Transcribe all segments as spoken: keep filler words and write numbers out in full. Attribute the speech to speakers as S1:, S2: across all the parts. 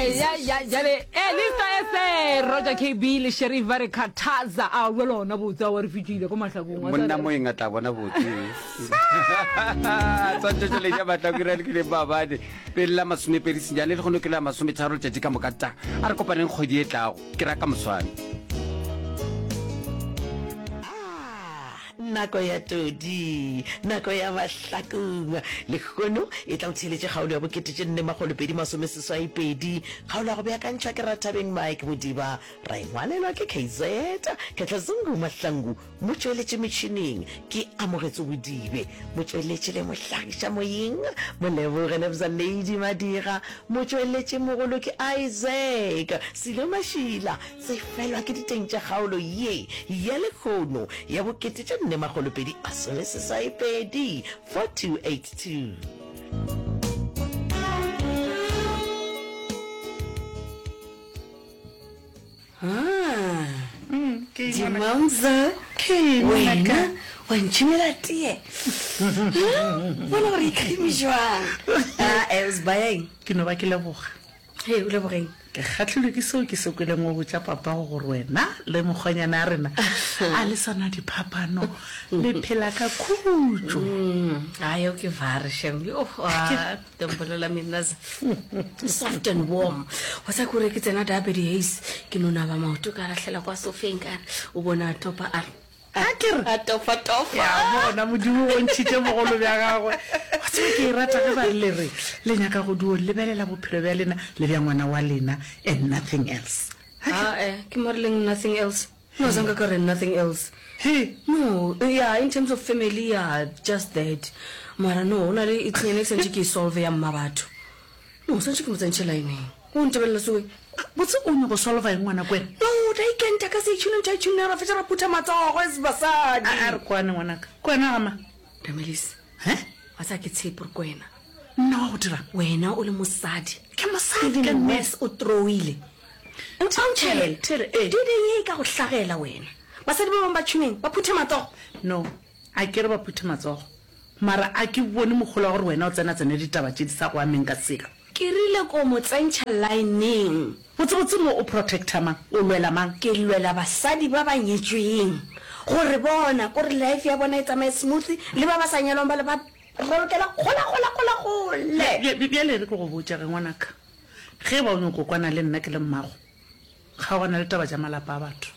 S1: ya ya jale elisa ese Roger K B le Sheriff ba re khathaza a welona botsa wa re fitile go mahlakong wa
S2: monna mo enga tla bona botse tsantse le ja batla go rele ke ba ba de pella masome pedi senyane le gono ke la masome tharo tšatši ka mokata a re kopaneng kgwedi e tlago ke raka moswane
S3: nako ya todi nako ya mahlakong le kgono e tla o tsheletse kgaolo ya bokete tše nne magolo pedi masome seswai pedi kgaolo ya go beakantšhwa ke Rathabeng Mike Modiba ra engwalelwa ke K Z Ketlazungu Mahlangu mo tšweletše metšhineng ke Amogetse Bodibe mo tšweletše le mohlagiša moyeng mo leboge Lebza Lady Madira mo tšweletše mogolo ke Isaac Silo Mashila se felwa ke diteng tša kgaolo ye ya le kgono ya bokete tše nne magolo pedi masome seswai pedi four two eight two. Ah, mm, Dimongza, wena wa ntšhimela tee bona gore e krimi jwang a es bayeng
S4: ke no ba ke leboga
S3: he o lebogeng
S4: ke kgatlhilwe ke seo ke sekweleng go botsa papa go gore wena le mokgonyana ya rena a le sana diphapano le phela ka khutso
S3: ayo ke vare shem yo tembolela minaza soft and warm wa sa kore ke tsena diabetes ke nona ba maoto ka rahlela kwa sofeng kana o bona topa a
S4: akere
S3: a tofa tofa
S4: ya bona modimo o ntshitse mogolo bja gagwe wa tsebe ke rata ge ba le re le nyaka go duo lebelela bophelo bja lena le bja ngwana wa lena and nothing else
S3: ah eh ke moreling nothing else no zanga ka re nothing else
S4: hey
S3: no yeah in terms of family yeah just that mara no na le itsene sentse ke solve ya mmabatho no sentse ke motsentshe line o ntebella soe
S4: botse o nyoko solva ngwana kwena
S3: no dai kenta ka se tshune tsa tshune ra fetsa ra phutha matsogo es basadi
S4: a re kwane ngwanaka kwena ama
S3: Damelis
S4: he
S3: a sa ke tshepo re kwena
S4: no dira
S3: wena o le mosadi
S4: ke mosadi
S3: ka mess o throwile ntshele
S4: tere eh
S3: dide ye ka go hlagela wena basadi ba bang ba tshuneng ba phutha matsogo
S4: no a ke re ba phutha matsogo mara a ke bone mogolo gore wena o tsena tsene ditaba tše di sa go ameng ka selo
S3: ke rile ko mo tsentšha lining
S4: botsebotse mo o protector mang o lwela mang
S3: ke lwela basadi ba ba nyetsweng gore bona gore life ya bona e tsamaye smooth le ba ba sa nyalong ba le ba rolokela gola gola gola gole
S4: bjale re ke go botsa ge ngwanaka ge ba o nyoko kwana le nna ke le mmago ga gona le taba tša malapa a batho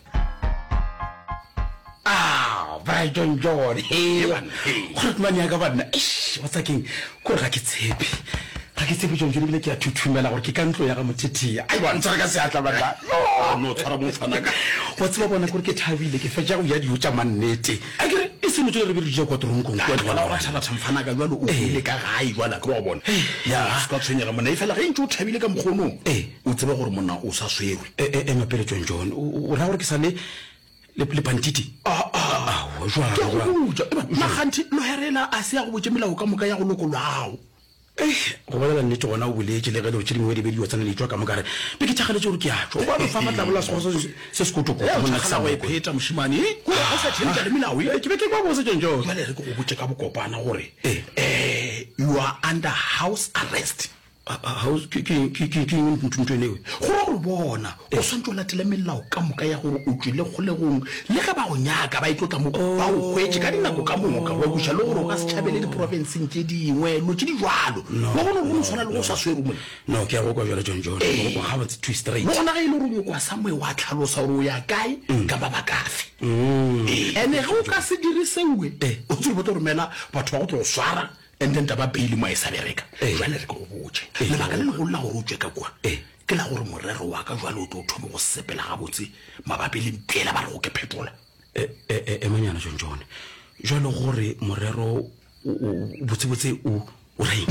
S5: ah ba John John he gore mane ya ka bana eish what's again go ra ke tshepe ga ke tsebe John John bile ke a thuthumela gore ke ka ntlo ya ga mothetia ai ba ntshara ka se atla batla no tshwara mo fana ka wa tseba bona gore ke thabile ke fetša go ya dio tša mannete a ke e se motho re be re dije kwa tronkong kwa bona ba tshaba tsamfana ka jwalo o ile ka gae jwala ke wa bona ya ska tshwenyega mona e fela ge ntse o thabile ka mkgono eh o tseba gore mona o sa swerwe eh eh mapele John John o ra gore ke sale le le pantiti ah ah wa jwa jwa ma khanti lo herela a se ya go botse melao ka moka ya go lokolwao eh go bona nnete gona o boletse le ge le tšhedingwe di be di wa tsana le tšwa ka mokare be ke tšhageletse gore ke a tšwa ba fa matla bola se se se kotoko mona sa go ipheta moshimane go go sa tšhentša le melao ke be ke kwa go se tšenjo ba le re go botse ka bokopana gore eh you are under house arrest house ke ke ke ke ntutlenewe go go bona o santse o latele melao ka moka ya gore o tswile go le gong le ga ba go nyaka ba itlotla mo ba o hwetse ka dinako ka moka wa go tšha le gore o ka se tšhabele di province tše dingwe lo tše di jwalo go gona go tshwana le go sa swere mo no ke a go kwa jwale John John go ga ba tse straight mo na ga ile re go sa moe wa tlhalosa gore o ya kae ka ba ba kafe ene go ka se dirisengwe eh o tse botse romela batho ba go tlo swara and then taba pele mo e sa bereka jwale re go botse le ba ka le go la go rutse ka kwa eh ke la gore morero wa ka jwale o tlo thoma go sepela ga botse mabapi le mpela ba re go ke phetola eh eh emanyana John John jwale gore morero o botse botse o o reng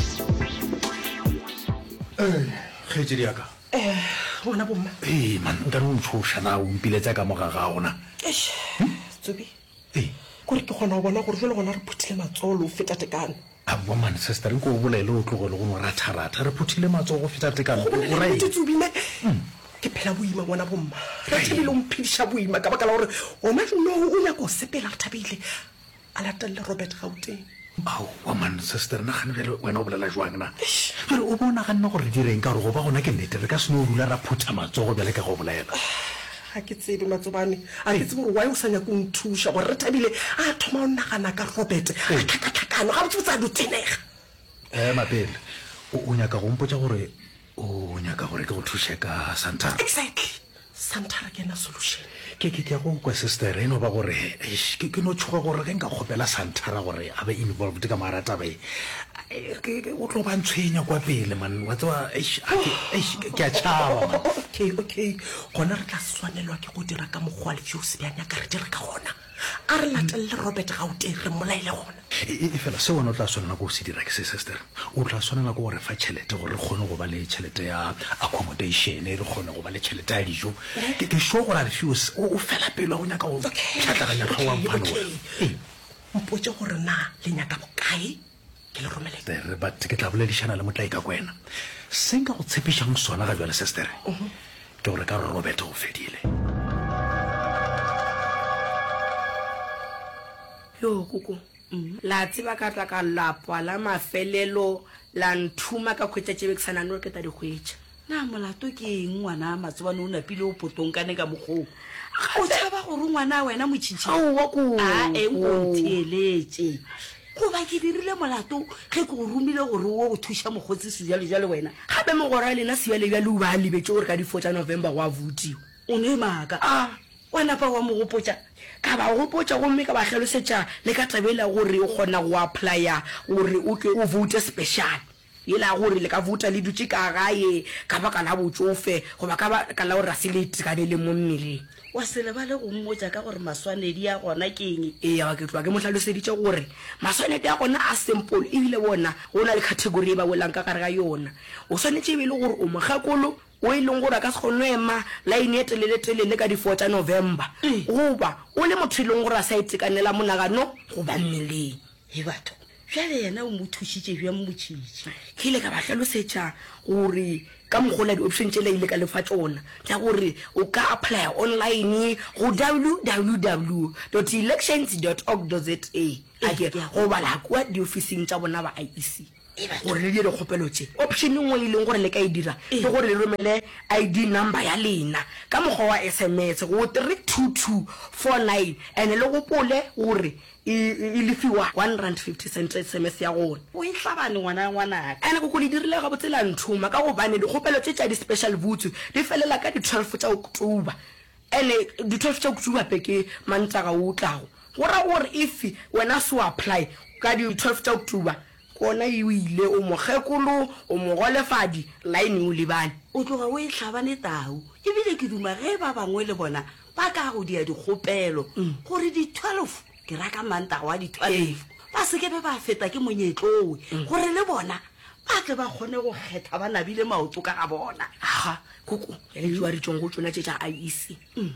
S5: eh khejiri ya ka
S3: eh bona bomma
S5: eh man nka re o tshosha na o mpiletsa ka moga ga ona
S3: eish tsobi
S5: eh
S3: gore ke gona bona gore jwale gona re phuthile matsolo o feta tekano
S5: a bo man sister nko o bolele o tlogole go moratha ratha re phuthile matsogo feta tekano o ra
S3: ite tsubile ke phela boima ngwana bomma re thabile o mphidisha boima ka baka la gore ona no o ya go sepela re thabile a latelle Robert Gauteng
S5: ao wa man sister na gane bjale wena o bolela jwang na jale o bona ganne gore direng ka gore go ba gona ke nnete re ka seno o dula ra phutha matsogo bjale ka go bolela
S3: ga ke tsebe matsobane a ke tsebe gore wa o sa nyaka o nthuša gore re thabile a thoma o nagana ka Robert tlhakatlhakano ga botsebotsa do tenega
S5: um mapele o nyaka go mpotsa gore o nyaka gore ke go thuše ka Santara
S3: exactly Santara ke na solution
S5: ke ke ke go kwa sister eno ba gore ke ke no tshoga gore ke nka khopela Santara gore a be involved ka marata be ke o tlo ba ntshwenya kwa pele man wa tswa ke a tshaba
S3: okay okay gona re tla swanelwa ke go dira ka mogwa le jo se bjanya ka re dire ka gona a re latelle Robert ga o tere molaile gona
S5: e fela se wona o tla swanela go se dira ke se sister o tla swanela go re fa tšhelete gore re kgone go ba le tšhelete ya accommodation re kgone go ba le tšhelete ya dijo ke ke sho gore a refuse o fela pelo go nyaka go tlhatlaganya tlhogo mphano
S3: mpotse gore na le nyaka bokae ke le romele
S5: there but ke tla boledišana le motlai ka kwena se nka go tshepišang sona ga jwale sister ke gore ka gore Robert go fedile
S6: yo koko la tseba ka tla ka lapwa la mafelelo la nthuma ka khwetsa tshebe ke sana no ke ta di khwetsa
S7: na molato ke eng ngwana matsobane o napile o potonkane ka mogong o tshaba gore ngwana wena motšhitšhi a eng go theeletse go ba ke dirile molato ge ke go rumile gore o go thuša mogotsi sejale jale wena
S6: gape mogora a lena siale bjale o ba lebetse gore ka di four tsa November wa votiwa
S7: o ne maaka
S6: a
S7: wena pa wa mo gopotsa
S6: ka ba go potsa go mme ka ba tlhalosetša le ka tabela gore o kgona go applya gore o ke o vote special yela gore le ka vota le dutse ka gae ka ba ka la botsofe go ba ka ba ka la o rasilete ka le mo mmeleng
S7: wa se le ba le go mmotsa ka gore maswanedi ya gona ke eng
S6: e ya ke tloa ke mo tlhaloseditše gore maswanedi ya gona a simple e bile bona go na le category e ba bolang ka gare ga yona o swanetse e be le gore o mogakolo o e leng gore a ka se kgone ema line e telele-telele ka di four tsa November goba o le motho e leng gore a sa itekanela monagano goba mmeleng
S7: e batho jale yena o mo thušitše bja motšhitši
S6: ke ile ka ba tlhalosetša gore ka mogola di-option tšela ile ka lefa tsona tša gore o ka applya online go w w w dot elections dot org dot za ake go bala kwa diofising tša bona ba I E C gore le di re kgopelo tše option nngwe e leng gore le ka e dira ke gore le romele I D number ya lena ka mokgwa wa S M S go three two two four nine and le gopole gore e lefiwa one rand fifty cents S M S ya gona
S7: o e tlabane ngwana ngwanaka
S6: ene go le dirile ga botsela nthuma ka go bane dikgopelo tše tša di-special votes di felela ka di-twelve tša October ene di-twelve tša October peke mantaga o tlago go ra gore if wena se o apply ka di-twelve tša October kona e ile o mogekolo o mogolefadi line o lebane
S7: o tloga o e tlhabane tau ebile ke duma ge ba bangwe le bona ba ka go dia dikgopelo gore di-twelve ke raka manta wa di-twelve ba se ke be ba feta ke monyetlowe gore le bona ba tle ba kgone go kgetha ba nabile maoto ka ga bona
S6: aga koko ya le jwa re tsong go tsona tše tša I E C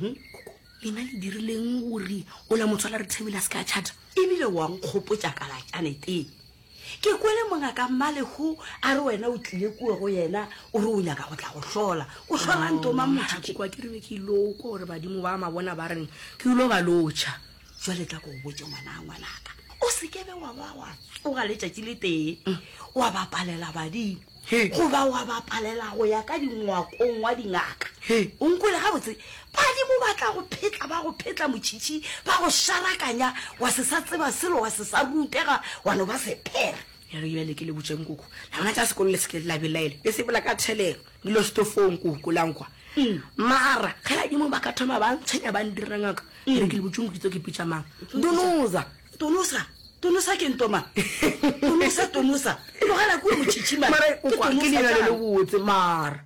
S6: lena le dirileng gore o la motswala re thebela se ka chata
S7: ebile wa nkgopotša kala tšaneteng ke kwele mongaka mmalego a re wena o tlile kue go yena o re o nyaka go tla go hlola o hlola ntoma motšhitši
S6: kwa ke rebe ke iloko gore badimo ba mabona ba reng ke ilo ba lotšha
S7: jwale tla ko o botse ngwana ngwanaka o se kebe wa ba wa tsoga letšatši le tee wa bapalela badimo goba wa bapalela go ya ka dingwakong wa dingaka o nkwele gabotse badimo ba tla go phetla ba go phetla motšhitši ba go šarakanya wa se sa tseba selo wa se sa rutega wa no ba sephera
S6: ya re yele ke le botseng koko la bona tša sekolo le se ke la belaele le se bola ka thelego le lo stofong koko lankwa mara ge badimo ba ka thoma ba ntshenya ba ndira ngaka re ke le botseng kitso ke pitša mang donoza
S7: tonosa tonosa ke ntoma tonosa tonosa e logela kue motšhitši
S6: mara o kwa ke le le botse mara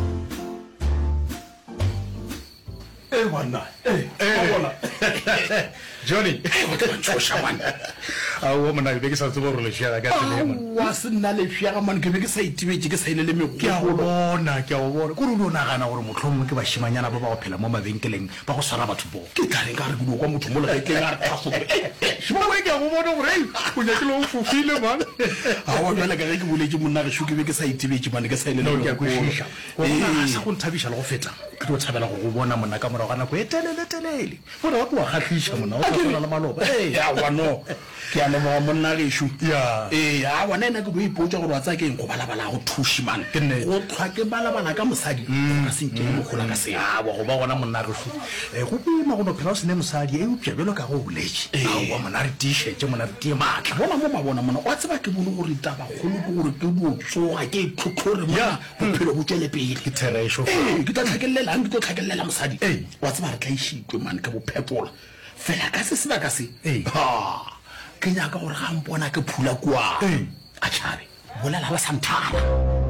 S5: eh bana eh eh bona Johnny o tla tshosha wana a o mona be ke sa tsebo re le shara ka tsela wa sna le shara man ke be ke sa itibetse ke sa ile le mego ke a o bona ke a o bona go re lo nagana gore motlhomo ke ba shimanyana ba ba go phela mo mabenkeleng ba go swara batho bo ke tla le ka re go kwa motho mo le ga tle ga re tafo shima ba ke a go bona gore o nya ke lo fufile man a o bona ka ke boletse monna re shuke be ke sa itibetse man ke sa ile le ke a go shisha o sa go nthabisha le go feta ke tlo thabela go go bona monna ka morago ga nako e telele-telele bona wa ke wa kgatlhiša monna o tshwana le maloba ya wano ke a lemoga monna gešo ee a bona ena ke do ipotsa gore wa tsa keng go balabala go thuši man go tlhwa ke balabala ka mosadi go ka senkele mogola ka seabo go ba gona monna gešo go pima go no phela o sene mosadi e upša bjelo ka go boletse aowa monna re tišetse monna re tie maatla bona mo mabona monna wa tseba ke bone gore taba kgolo ke gore ke botsoga ke tlhotlhore mona bophelo bo tswele pele ke therešo ke tla tlhakelelang ke tlo tlhakelelela mosadi wa tseba re tla išitwe mane ke bophepola fela ka se sebaka se ke nyaka gore ga mpona ke phula kua a tšhabe bolela ba santhara